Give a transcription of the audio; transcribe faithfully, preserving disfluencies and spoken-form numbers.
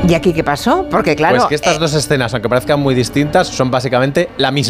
¿Y aquí qué pasó? Porque claro... Pues que estas eh, dos escenas, aunque parezcan muy distintas, son básicamente la misma.